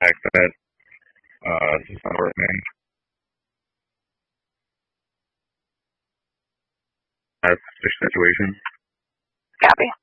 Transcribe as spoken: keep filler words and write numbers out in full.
access. Uh, it's just not working. That's the situation. Copy.